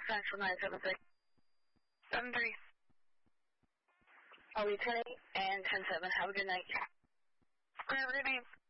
Central 976. 7-3. I'll be 10-8 and 10-7. Have a good night. Good night.